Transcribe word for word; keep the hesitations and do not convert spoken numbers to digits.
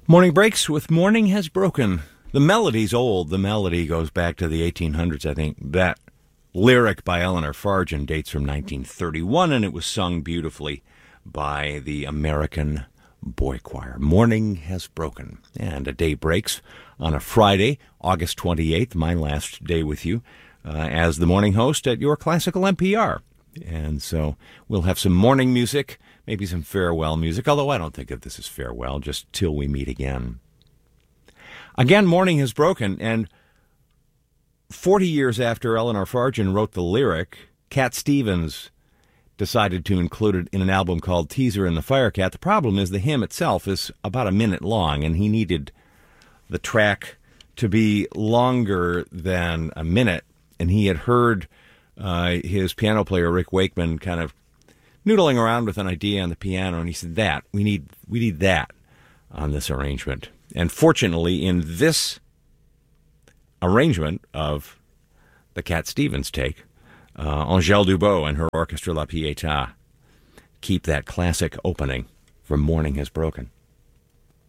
Morning breaks with Morning Has Broken. The melody's old. The melody goes back to the eighteen hundreds, I think. That lyric by Eleanor Fargen dates from nineteen thirty-one, and it was sung beautifully by the American Boy Choir. Morning Has Broken. And a day breaks on a Friday, August twenty-eighth, my last day with you, uh, as the morning host at your classical N P R. And so we'll have some morning music, maybe some farewell music, although I don't think of this as farewell, just till we meet again. Again, Morning Has Broken, and forty years after Eleanor Fargen wrote the lyric, Cat Stevens decided to include it in an album called Teaser and the Firecat. The problem is the hymn itself is about a minute long, and he needed the track to be longer than a minute, and he had heard uh, his piano player, Rick Wakeman, kind of noodling around with an idea on the piano, and he said, that, we need, we need that on this arrangement. And fortunately, in this arrangement of the Cat Stevens take, uh, Angèle Dubot and her orchestra La Pietà keep that classic opening from Morning Has Broken.